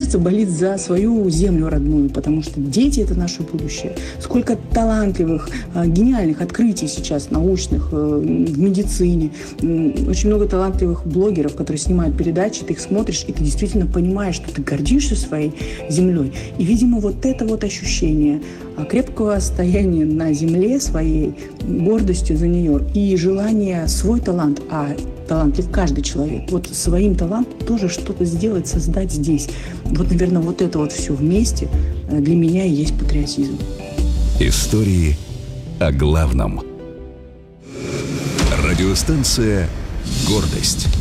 сердце болит за свою землю родную, потому что дети – это наше будущее. Сколько талантливых, гениальных открытий сейчас научных, в медицине. Очень много талантливых блогеров, которые снимают передачи, ты их смотришь, и ты действительно понимаешь, что ты гордишься своей землей. И, видимо, вот это вот ощущение крепкого стояния на земле своей, гордостью за нее и желание свой талант, а талантлив каждый человек, вот своим талантом тоже что-то сделать, создать здесь. Вот, наверное, вот это вот все вместе для меня и есть патриотизм. Истории о главном. Радиостанция «Гордость».